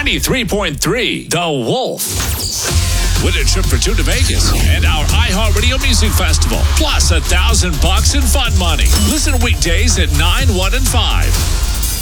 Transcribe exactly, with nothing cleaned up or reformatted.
ninety-three point three The Wolf. Win a trip for two to Vegas and our iHeartRadio Music Festival. Plus a thousand bucks in fun money. Listen weekdays at nine, one, and five.